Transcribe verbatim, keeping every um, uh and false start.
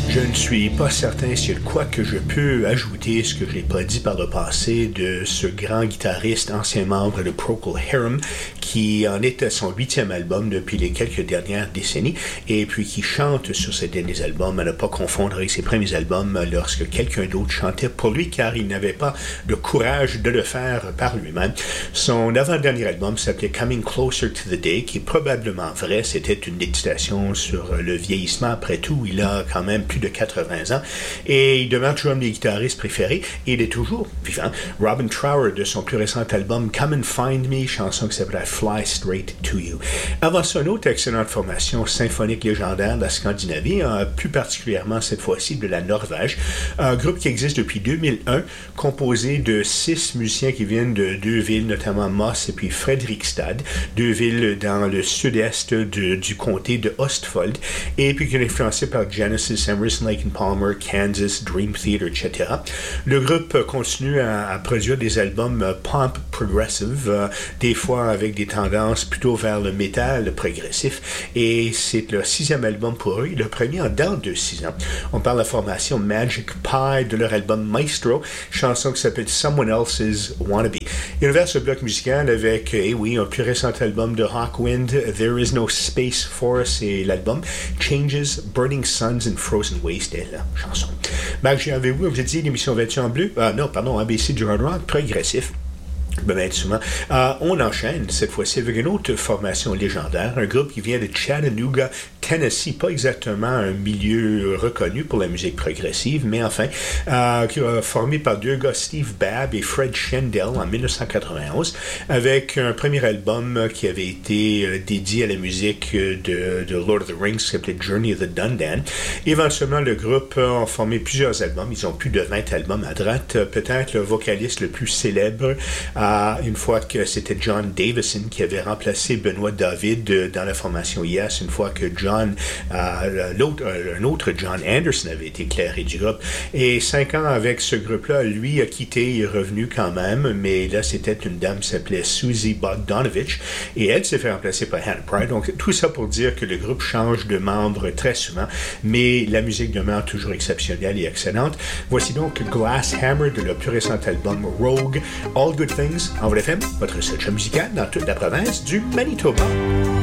Je ne suis pas certain s'il y a de quoi que je peux ajouter ce que je n'ai pas dit par le passé de ce grand guitariste, ancien membre de Procol Harum, qui en est à son huitième album depuis les quelques dernières décennies, et puis qui chante sur ses derniers albums, à ne pas confondre avec ses premiers albums lorsque quelqu'un d'autre chantait pour lui, car il n'avait pas le courage de le faire par lui-même. Son avant-dernier album s'appelait Coming Closer to the Day, qui est probablement vrai, c'était une méditation sur le vieillissement. Après tout, il a quand même plus de quatre-vingts ans, et il demeure toujours un de mes guitaristes préférés, et il est toujours vivant. Robin Trower, de son plus récent album Come and Find Me, chanson qui s'appelle I Fly Straight to You. Avant ça, une autre excellente formation symphonique légendaire de la Scandinavie, euh, plus particulièrement cette fois-ci de la Norvège, un groupe qui existe depuis deux mille un, composé de six musiciens qui viennent de deux villes, notamment Moss et puis Fredrikstad, deux villes dans le sud-est de, du comté de Østfold, et puis qui est influencé par Genesis, Emerson, Lake and Palmer, Kansas, Dream Theater, et cetera. Le groupe continue à, à produire des albums euh, pop progressive, euh, des fois avec des tendances plutôt vers le métal progressif, et c'est le sixième album pour eux, le premier en dans de six ans. On parle de la formation Magic Pie de leur album Maestro, chanson qui s'appelle Someone Else's Wannabe. Il ouvert ce bloc musical avec, eh oui, un plus récent album de Hawkwind, There Is No Space for Us, et l'album Changes, Burning Suns and Frozen Waste est la chanson. Ben, j'ai avec vous, vous avez dit l'émission vingt-huit en bleu? Ah non, pardon, A B C du hard rock progressif. Ben, ben, souvent. Euh, on enchaîne cette fois-ci avec une autre formation légendaire, un groupe qui vient de Chattanooga, Tennessee, pas exactement un milieu reconnu pour la musique progressive, mais enfin, euh, qui a formé par deux gars, Steve Babb et Fred Shendell, en dix-neuf cent quatre-vingt-onze, avec un premier album qui avait été euh, dédié à la musique de, de Lord of the Rings, qui s'appelait Journey of the Dundan. Éventuellement, le groupe a formé plusieurs albums, ils ont plus de vingt albums à droite, peut-être le vocaliste le plus célèbre, euh, une fois que c'était John Davison qui avait remplacé Benoît David dans la formation Yes, une fois que John, euh, l'autre, euh, un autre John Anderson avait été éclairé du groupe. Et cinq ans avec ce groupe-là, lui a quitté, il est revenu quand même, mais là c'était une dame qui s'appelait Susie Bogdanovich, et elle s'est fait remplacer par Hannah Pride. Donc tout ça pour dire que le groupe change de membres très souvent, mais la musique demeure toujours exceptionnelle et excellente. Voici donc Glass Hammer de leur plus récent album Rogue, All Good Things, en F M, votre seul show musical dans toute la province du Manitoba.